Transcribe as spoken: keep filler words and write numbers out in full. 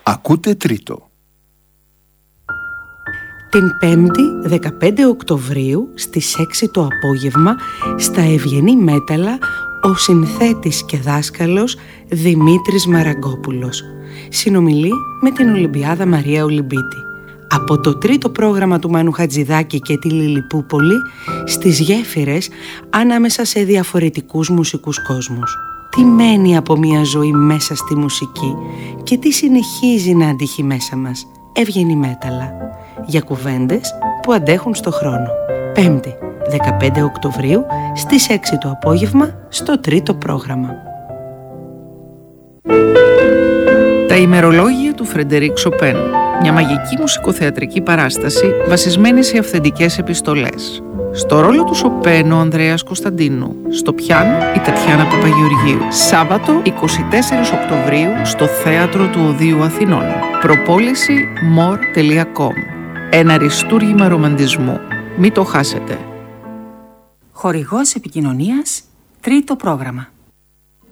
Ακούτε τρίτο. Την Πέμπτη δεκαπέντε Οκτωβρίου στις έξι το απόγευμα στα Ευγενή Μέταλλα ο συνθέτης και δάσκαλος Δημήτρης Μαραγκόπουλος συνομιλεί με την Ολυμπιάδα Μαρία Ολυμπίτη. Από το τρίτο πρόγραμμα του Μάνου Χατζηδάκη και τη Λιλιπούπολη στις γέφυρες ανάμεσα σε διαφορετικούς μουσικούς κόσμους. Τι μένει από μια ζωή μέσα στη μουσική και τι συνεχίζει να αντυχεί μέσα μας. Ευγενή Μέταλλα. Για κουβέντες που αντέχουν στο χρόνο. Πέμπτη δεκαπέντε Οκτωβρίου στις έξι το απόγευμα στο τρίτο πρόγραμμα. Τα ημερολόγια του Φρεντερίκ Σοπέν. Μια μαγική μουσικοθεατρική παράσταση βασισμένη σε αυθεντικές επιστολές. Στο ρόλο του Σοπέν ο Ανδρέας Κωνσταντίνου. Στο πιάνο η Τατιάνα Παπαγεωργίου. Σάββατο εικοστή τέταρτη Οκτωβρίου στο Θέατρο του Οδείου Αθηνών. Προπόληση μορ τελεία κομ. Ένα αριστούργημα ρομαντισμού. Μην το χάσετε. Χορηγός επικοινωνίας, τρίτο πρόγραμμα.